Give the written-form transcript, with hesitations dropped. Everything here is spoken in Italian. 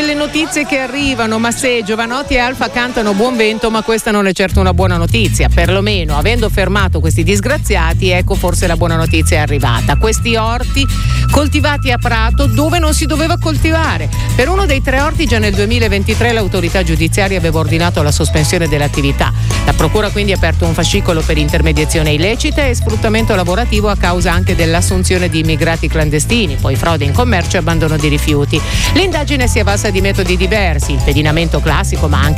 delle notizie che arrivano, ma se Giovanotti e Alfa cantano buon vento, ma questa non è certo una buona notizia, perlomeno avendo fermato questi disgraziati, ecco forse la buona notizia è arrivata. Questi orti coltivati a Prato dove non si doveva coltivare. Per uno dei 3 orti già nel 2023 l'autorità giudiziaria aveva ordinato la sospensione dell'attività. La procura quindi ha aperto un fascicolo per intermediazione illecita e sfruttamento lavorativo a causa anche dell'assunzione di immigrati clandestini, poi frode in commercio e abbandono di rifiuti. L'indagine si è avvalsa di metodi diversi, il pedinamento classico ma anche